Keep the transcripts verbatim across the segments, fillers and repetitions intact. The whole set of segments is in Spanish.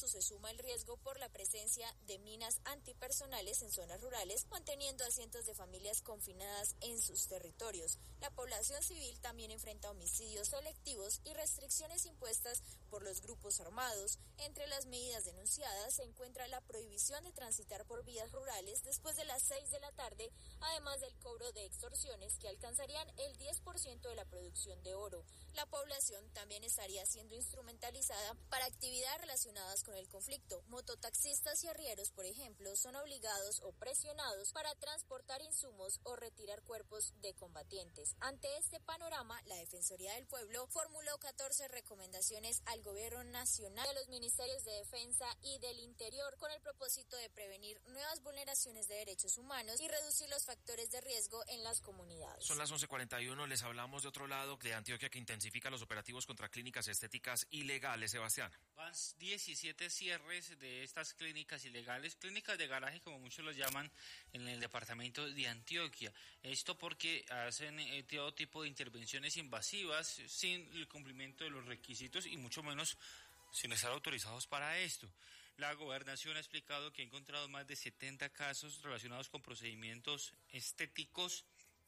esto se suma el riesgo por la presencia de minas antipersonales en zonas rurales, manteniendo a cientos de familias confinadas en sus territorios. La población civil también enfrenta homicidios selectivos y restricciones impuestas por los grupos armados. Entre las medidas denunciadas se encuentra la prohibición de transitar por vías rurales después de las seis de la tarde, además del cobro de extorsiones que alcanzarían el diez por ciento de la producción de oro. La población también estaría siendo instrumentalizada para actividades relacionadas con el conflicto. Mototaxistas y arrieros, por ejemplo, son obligados o presionados para transportar insumos o retirar cuerpos de combatientes. Ante este panorama, la Defensoría del Pueblo formuló catorce recomendaciones al Gobierno Nacional y a los Ministerios de Defensa y del Interior con el propósito de prevenir nuevas vulneraciones de derechos humanos y reducir los factores de riesgo en las comunidades. Son las once cuarenta y uno, les hablamos de otro lado, de Antioquia, que intensifica los operativos contra clínicas estéticas ilegales. Sebastián. Van diecisiete cierres de estas clínicas ilegales, clínicas de garaje como muchos los llaman en el departamento de Antioquia. Esto porque hacen eh, todo tipo de intervenciones invasivas sin el cumplimiento de los requisitos y mucho menos sin estar autorizados para esto. La gobernación ha explicado que ha encontrado más de setenta casos relacionados con procedimientos estéticos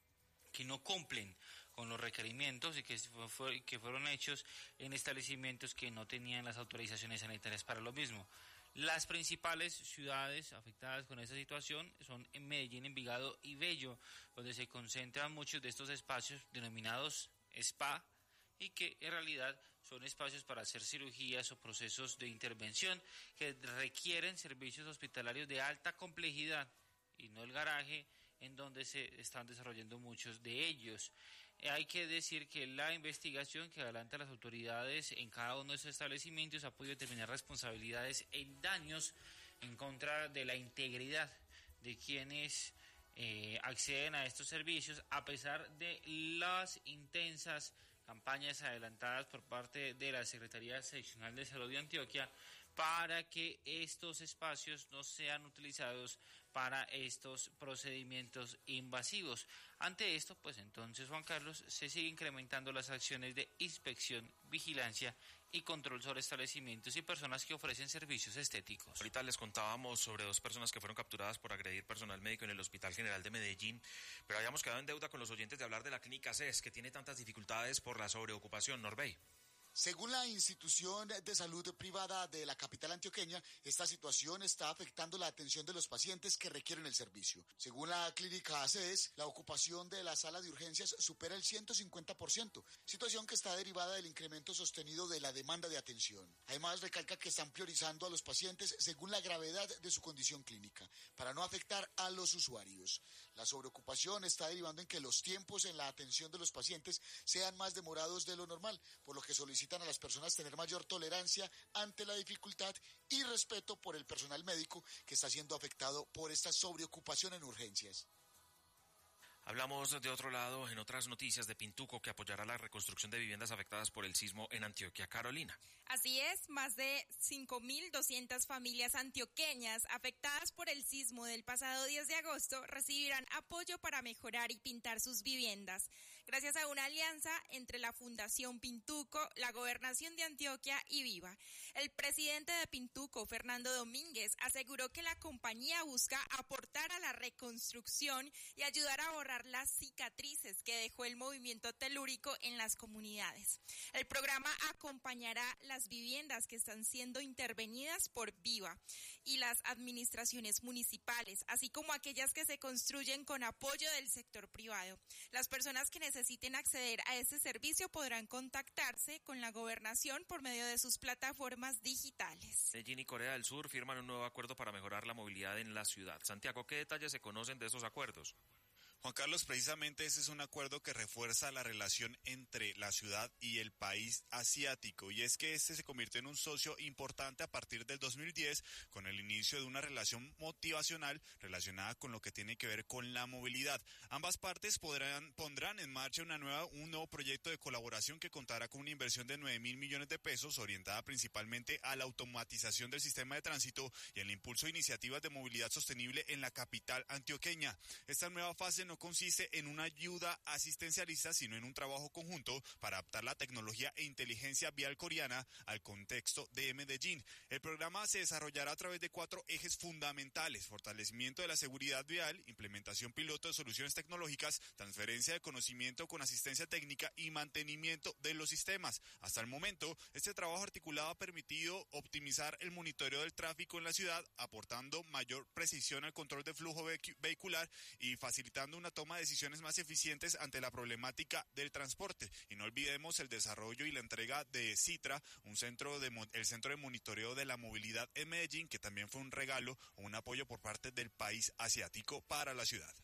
que no cumplen con los requerimientos y que, fue, que fueron hechos en establecimientos que no tenían las autorizaciones sanitarias para lo mismo. Las principales ciudades afectadas con esta situación son en Medellín, Envigado y Bello, donde se concentran muchos de estos espacios denominados spa y que en realidad son espacios para hacer cirugías o procesos de intervención que requieren servicios hospitalarios de alta complejidad y no el garaje en donde se están desarrollando muchos de ellos. Hay que decir que la investigación que adelantan las autoridades en cada uno de esos establecimientos ha podido determinar responsabilidades en daños en contra de la integridad de quienes eh, acceden a estos servicios, a pesar de las intensas campañas adelantadas por parte de la Secretaría Seccional de Salud de Antioquia para que estos espacios no sean utilizados para estos procedimientos invasivos. Ante esto, pues entonces, Juan Carlos, se sigue incrementando las acciones de inspección, vigilancia y control sobre establecimientos y personas que ofrecen servicios estéticos. Ahorita les contábamos sobre dos personas que fueron capturadas por agredir personal médico en el Hospital General de Medellín, pero habíamos quedado en deuda con los oyentes de hablar de la clínica C E S, que tiene tantas dificultades por la sobreocupación. Norbey. Según la institución de salud privada de la capital antioqueña, esta situación está afectando la atención de los pacientes que requieren el servicio. Según la clínica C E S, la ocupación de la sala de urgencias supera el ciento cincuenta por ciento, situación que está derivada del incremento sostenido de la demanda de atención. Además, recalca que están priorizando a los pacientes según la gravedad de su condición clínica, para no afectar a los usuarios. La sobreocupación está derivando en que los tiempos en la atención de los pacientes sean más demorados de lo normal, por lo que solicitan a las personas tener mayor tolerancia ante la dificultad y respeto por el personal médico que está siendo afectado por esta sobreocupación en urgencias. Hablamos de otro lado, en otras noticias, de Pintuco, que apoyará la reconstrucción de viviendas afectadas por el sismo en Antioquia. Carolina. Así es, más de cinco mil doscientas familias antioqueñas afectadas por el sismo del pasado diez de agosto recibirán apoyo para mejorar y pintar sus viviendas, gracias a una alianza entre la Fundación Pintuco, la Gobernación de Antioquia y Viva. El presidente de Pintuco, Fernando Domínguez, aseguró que la compañía busca aportar a la reconstrucción y ayudar a borrar las cicatrices que dejó el movimiento telúrico en las comunidades. El programa acompañará las viviendas que están siendo intervenidas por Viva y las administraciones municipales, así como aquellas que se construyen con apoyo del sector privado. Las personas que necesiten acceder a este servicio podrán contactarse con la gobernación por medio de sus plataformas digitales. Medellín y Corea del Sur firman un nuevo acuerdo para mejorar la movilidad en la ciudad. Santiago, ¿qué detalles se conocen de esos acuerdos? Juan Carlos, precisamente ese es un acuerdo que refuerza la relación entre la ciudad y el país asiático, y es que este se convirtió en un socio importante a partir del dos mil diez con el inicio de una relación motivacional relacionada con lo que tiene que ver con la movilidad. Ambas partes podrán, pondrán en marcha una nueva, un nuevo proyecto de colaboración que contará con una inversión de nueve mil millones de pesos, orientada principalmente a la automatización del sistema de tránsito y el impulso de iniciativas de movilidad sostenible en la capital antioqueña. Esta nueva fase no no consiste en una ayuda asistencialista, sino en un trabajo conjunto para adaptar la tecnología e inteligencia vial coreana al contexto de Medellín. El programa se desarrollará a través de cuatro ejes fundamentales: fortalecimiento de la seguridad vial, implementación piloto de soluciones tecnológicas, transferencia de conocimiento con asistencia técnica y mantenimiento de los sistemas. Hasta el momento, este trabajo articulado ha permitido optimizar el monitoreo del tráfico en la ciudad, aportando mayor precisión al control de flujo vehicular y facilitando una toma de decisiones más eficientes ante la problemática del transporte. Y no olvidemos el desarrollo y la entrega de Citra, un centro de el centro de monitoreo de la movilidad en Medellín, que también fue un regalo o un apoyo por parte del país asiático para la ciudad.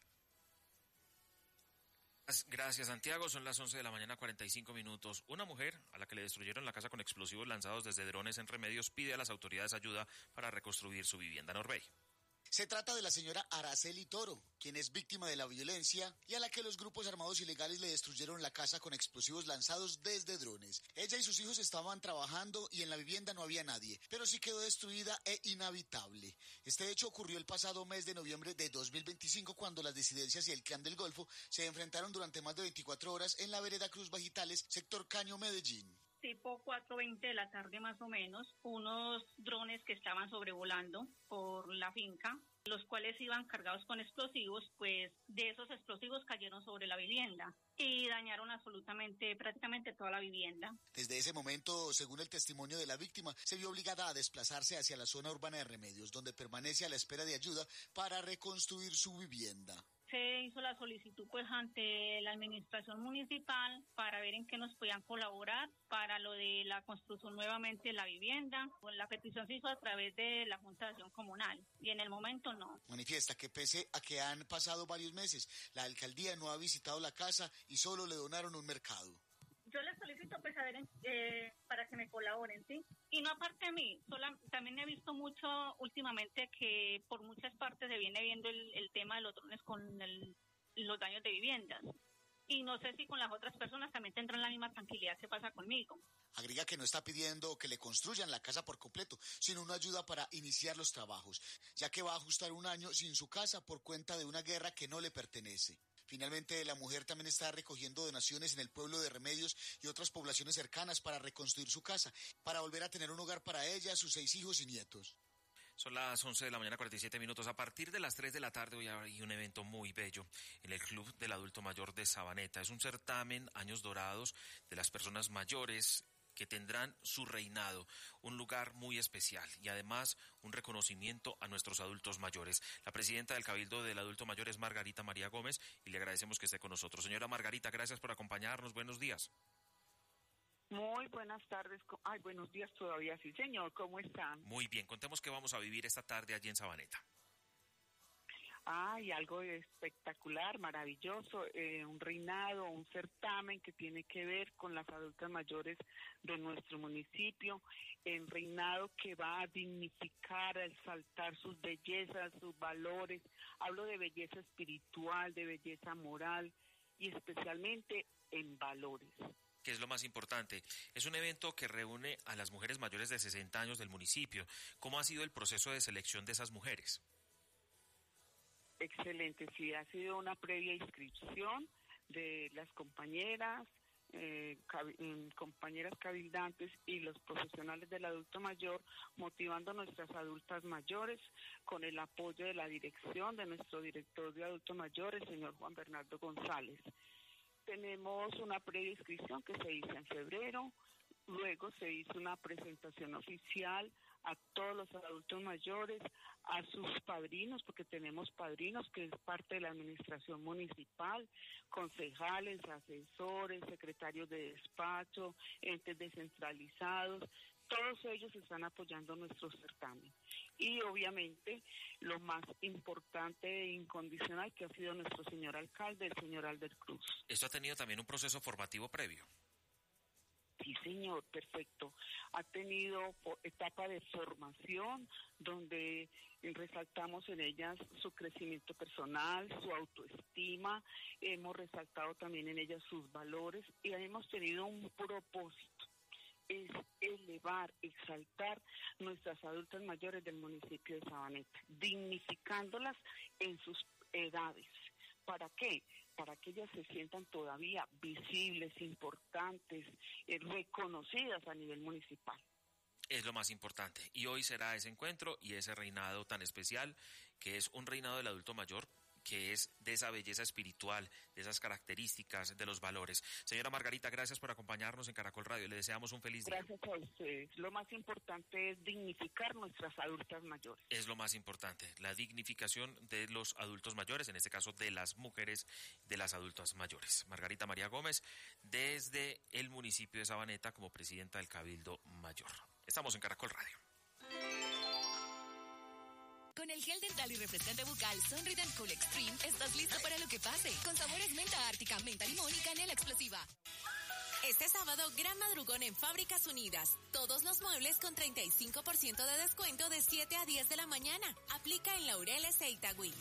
Gracias, Santiago. Son las once de la mañana, cuarenta y cinco minutos. Una mujer a la que le destruyeron la casa con explosivos lanzados desde drones en Remedios pide a las autoridades ayuda para reconstruir su vivienda. Norbey. Se trata de la señora Araceli Toro, quien es víctima de la violencia y a la que los grupos armados ilegales le destruyeron la casa con explosivos lanzados desde drones. Ella y sus hijos estaban trabajando y en la vivienda no había nadie, pero sí quedó destruida e inhabitable. Este hecho ocurrió el pasado mes de noviembre de dos mil veinticinco, cuando las disidencias y el Clan del Golfo se enfrentaron durante más de veinticuatro horas en la vereda Cruz Bajitales, sector Caño, Medellín. Tipo cuatro veinte de la tarde más o menos, unos drones que estaban sobrevolando por la finca, los cuales iban cargados con explosivos, pues de esos explosivos cayeron sobre la vivienda y dañaron absolutamente, prácticamente toda la vivienda. Desde ese momento, según el testimonio de la víctima, se vio obligada a desplazarse hacia la zona urbana de Remedios, donde permanece a la espera de ayuda para reconstruir su vivienda. Se hizo la solicitud pues ante la administración municipal para ver en qué nos podían colaborar para lo de la construcción nuevamente de la vivienda. Pues la petición se hizo a través de la Junta de Acción Comunal y en el momento no. Manifiesta que pese a que han pasado varios meses, la alcaldía no ha visitado la casa y solo le donaron un mercado. Yo les solicito pues a ver eh, para que me colaboren, ¿sí? Y no aparte de mí, sola, también he visto mucho últimamente que por muchas partes se viene viendo el, el tema de los drones con el, los daños de viviendas. Y no sé si con las otras personas también tendrán la misma tranquilidad que pasa conmigo. Agrega que no está pidiendo que le construyan la casa por completo, sino una ayuda para iniciar los trabajos, ya que va a ajustar un año sin su casa por cuenta de una guerra que no le pertenece. Finalmente, la mujer también está recogiendo donaciones en el pueblo de Remedios y otras poblaciones cercanas para reconstruir su casa, para volver a tener un hogar para ella, sus seis hijos y nietos. Son las once de la mañana, cuarenta y siete minutos. A partir de las tres de la tarde hoy hay un evento muy bello en el Club del Adulto Mayor de Sabaneta. Es un certamen Años Dorados de las personas mayores que tendrán su reinado, un lugar muy especial y además un reconocimiento a nuestros adultos mayores. La presidenta del Cabildo del Adulto Mayor es Margarita María Gómez y le agradecemos que esté con nosotros. Señora Margarita, gracias por acompañarnos. Buenos días. Muy buenas tardes. Ay, buenos días todavía, sí, señor. ¿Cómo están? Muy bien. Contemos qué vamos a vivir esta tarde allí en Sabaneta. Ay, algo espectacular, maravilloso, eh, un reinado, un certamen que tiene que ver con las adultas mayores de nuestro municipio, el reinado que va a dignificar, a exaltar sus bellezas, sus valores. Hablo de belleza espiritual, de belleza moral y especialmente en valores. Que es lo más importante. Es un evento que reúne a las mujeres mayores de sesenta años del municipio. ¿Cómo ha sido el proceso de selección de esas mujeres? Excelente, sí, ha sido una previa inscripción de las compañeras, eh, cab- compañeras cabildantes y los profesionales del adulto mayor, motivando a nuestras adultas mayores con el apoyo de la dirección de nuestro director de adultos mayores, señor Juan Bernardo González. Tenemos una previa inscripción que se hizo en febrero, luego se hizo una presentación oficial a todos los adultos mayores, a sus padrinos, porque tenemos padrinos que es parte de la administración municipal, concejales, asesores, secretarios de despacho, entes descentralizados, todos ellos están apoyando nuestro certamen. Y obviamente lo más importante e incondicional que ha sido nuestro señor alcalde, el señor Albert Cruz. ¿Esto ha tenido también un proceso formativo previo? Sí, señor, perfecto. Ha tenido etapa de formación donde resaltamos en ellas su crecimiento personal, su autoestima, hemos resaltado también en ellas sus valores y hemos tenido un propósito, es elevar, exaltar nuestras adultas mayores del municipio de Sabaneta, dignificándolas en sus edades, ¿Para qué? Para que ellas se sientan todavía visibles, importantes, eh, reconocidas a nivel municipal. Es lo más importante. Y hoy será ese encuentro y ese reinado tan especial, que es un reinado del adulto mayor, que es de esa belleza espiritual, de esas características, de los valores. Señora Margarita, gracias por acompañarnos en Caracol Radio. Le deseamos un feliz día. Gracias a ustedes. Lo más importante es dignificar nuestras adultas mayores. Es lo más importante, la dignificación de los adultos mayores, en este caso de las mujeres, de las adultas mayores. Margarita María Gómez, desde el municipio de Sabaneta, como presidenta del Cabildo Mayor. Estamos en Caracol Radio. Con el gel dental y refrescante bucal Sonrident Cool Extreme estás listo para lo que pase. Con sabores menta ártica, menta limón y canela explosiva. Este sábado, gran madrugón en Fábricas Unidas. Todos los muebles con treinta y cinco por ciento de descuento de siete a diez de la mañana. Aplica en Laureles e Itagüí.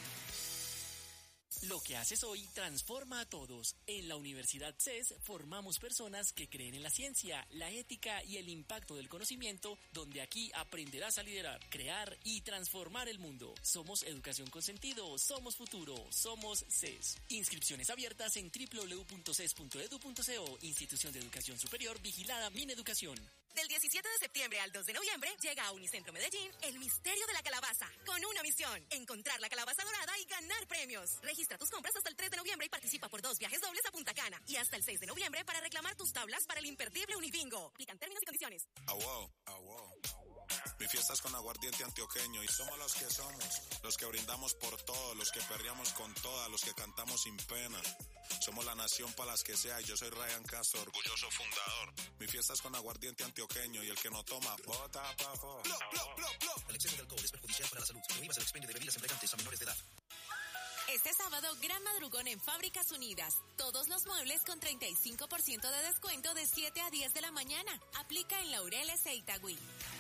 Lo que haces hoy transforma a todos. En la Universidad C E S formamos personas que creen en la ciencia, la ética y el impacto del conocimiento, donde aquí aprenderás a liderar, crear y transformar el mundo. Somos educación con sentido, somos futuro, somos C E S. Inscripciones abiertas en doble u doble u doble u punto c e s punto e d u punto c o. Institución de Educación Superior vigilada Mineducación. Del diecisiete de septiembre al dos de noviembre llega a Unicentro Medellín el misterio de la calabaza, con una misión: encontrar la calabaza dorada y ganar premios. Registra tus compras hasta el tres de noviembre y participa por dos viajes dobles a Punta Cana. Y hasta el seis de noviembre para reclamar tus tablas para el imperdible Unibingo. Aplican términos y condiciones. Aguao, aguao. Mi fiesta es con aguardiente antioqueño y somos los que somos, los que brindamos por todos, los que perreamos con todas, los que cantamos sin pena. Somos la nación para las que sea y yo soy Ryan Castro, orgulloso fundador. Mi fiesta es con aguardiente antioqueño y el que no toma, bota pa' fo. El exceso de alcohol es perjudicial para la salud. Prohíbas el expendio de bebidas embriagantes a menores de edad. Este sábado, gran madrugón en Fábricas Unidas. Todos los muebles con treinta y cinco por ciento de descuento de siete a diez de la mañana. Aplica en Laureles e Itagüí.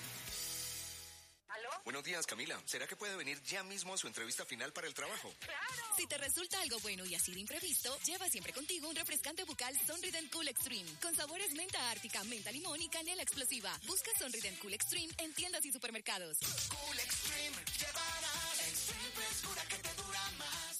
¿Aló? Buenos días, Camila. ¿Será que puede venir ya mismo a su entrevista final para el trabajo? ¡Claro! Si te resulta algo bueno y así de imprevisto, lleva siempre contigo un refrescante bucal Sonrident Cool Extreme, con sabores menta ártica, menta limón y canela explosiva. Busca Sonrident Cool Extreme en tiendas y supermercados. Cool Extreme, llevará Extreme frescura que te dura más.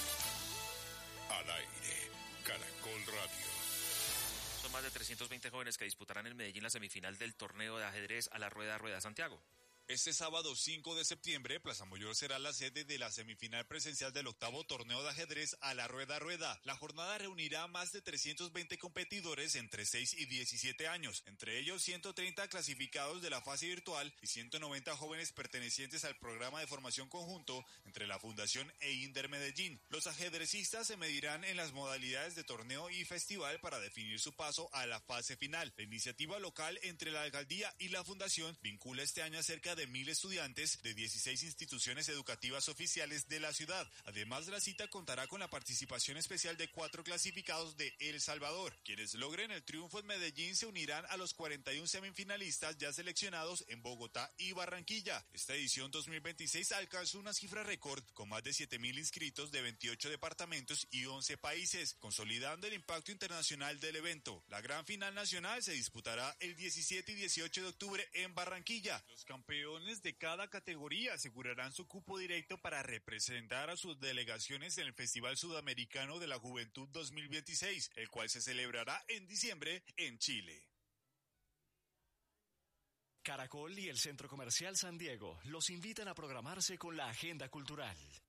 Al aire, Caracol Radio. Son más de trescientos veinte jóvenes que disputarán en Medellín la semifinal del torneo de ajedrez a la Rueda Rueda Santiago. Este sábado cinco de septiembre, Plaza Mayor será la sede de la semifinal presencial del octavo torneo de ajedrez a la Rueda Rueda. La jornada reunirá a más de trescientos veinte competidores entre seis y diecisiete años, entre ellos ciento treinta clasificados de la fase virtual y ciento noventa jóvenes pertenecientes al programa de formación conjunto entre la Fundación e Inder Medellín. Los ajedrecistas se medirán en las modalidades de torneo y festival para definir su paso a la fase final. La iniciativa local entre la alcaldía y la fundación vincula este año a cerca de mil estudiantes de dieciséis instituciones educativas oficiales de la ciudad. Además, la cita contará con la participación especial de cuatro clasificados de El Salvador. Quienes logren el triunfo en Medellín se unirán a los cuarenta y uno semifinalistas ya seleccionados en Bogotá y Barranquilla. Esta edición dos mil veintiséis alcanzó una cifra récord con más de siete mil inscritos de veintiocho departamentos y once países, consolidando el impacto internacional del evento. La gran final nacional se disputará el diecisiete y dieciocho de octubre en Barranquilla. Los campeones de cada categoría asegurarán su cupo directo para representar a sus delegaciones en el Festival Sudamericano de la Juventud dos mil veintiséis, el cual se celebrará en diciembre en Chile. Caracol y el Centro Comercial San Diego los invitan a programarse con la agenda cultural.